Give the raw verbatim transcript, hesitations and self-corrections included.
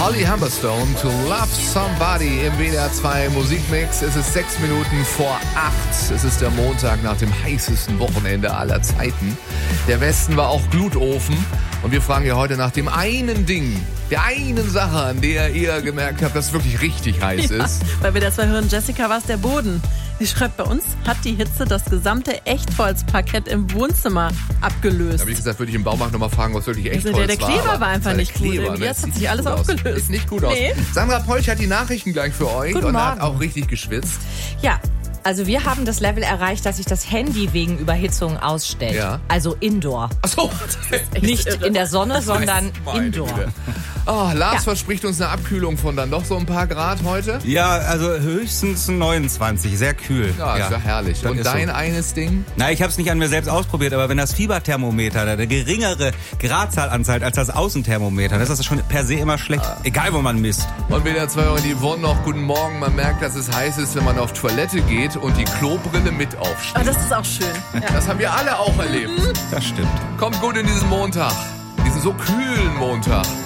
Holly Humberstone, To Love Somebody im W D R zwei Musikmix. Es ist sechs Minuten vor acht. Es ist der Montag nach dem heißesten Wochenende aller Zeiten. Der Westen war auch Glutofen. Und wir fragen ja heute nach dem einen Ding, der einen Sache, an der ihr gemerkt habt, dass es wirklich richtig heiß ja, ist. Bei W D R zwei hören Jessica, war es der Boden. Sie schreibt, bei uns hat die Hitze das gesamte Echtholzparkett im Wohnzimmer abgelöst. Da habe ich gesagt, würde ich im Baumarkt nochmal fragen, was wirklich Echtholz also der, der Kleber war. war einfach nicht Kleber, gut. Ne? Jetzt hat Sieht sich alles gut aufgelöst. Aus. Sieht nicht gut aus. Nee. Sandra Polch hat die Nachrichten gleich für euch Guten und Morgen. hat auch richtig geschwitzt. Ja, also wir haben das Level erreicht, dass sich das Handy wegen Überhitzung ausstellt. Ja. Also Indoor. Achso. Nicht in der Sonne, sondern Meine Indoor. Güte. Oh, Lars Ja. verspricht uns eine Abkühlung von dann doch so ein paar Grad heute. Ja, also höchstens neunundzwanzig, sehr kühl. Ja, ist ja herrlich. das Und ist dein so. eines Ding? Na, ich habe es nicht an mir selbst ausprobiert, aber wenn das Fieberthermometer eine geringere Gradzahl anzeigt als das Außenthermometer, dann ist das schon per se immer schlecht, egal wo man misst. Und W D R zwei Euro die Yvonne noch, guten Morgen. Man merkt, dass es heiß ist, wenn man auf Toilette geht und die Klobrille mit aufsteht. Aber das ist auch schön. Ja. Das haben wir alle auch erlebt. Das stimmt. Kommt gut in diesen Montag. Diesen so kühlen Montag.